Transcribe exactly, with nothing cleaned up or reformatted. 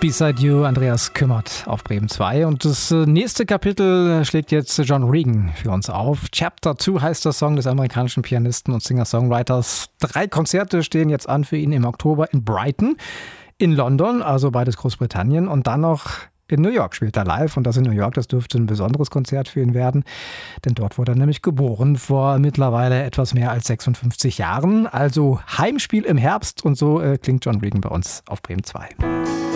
Beside You, Andreas Kümmert auf Bremen zwei. Und das nächste Kapitel schlägt jetzt John Regan für uns auf. Chapter zwei heißt der Song des amerikanischen Pianisten und Singer-Songwriters. Drei Konzerte stehen jetzt an für ihn im Oktober in Brighton, in London, also beides Großbritannien, und dann noch in New York spielt er live. Und das in New York, das dürfte ein besonderes Konzert für ihn werden, denn dort wurde er nämlich geboren, vor mittlerweile etwas mehr als sechsundfünfzig Jahren. Also Heimspiel im Herbst, und so äh, klingt John Regan bei uns auf Bremen zwei.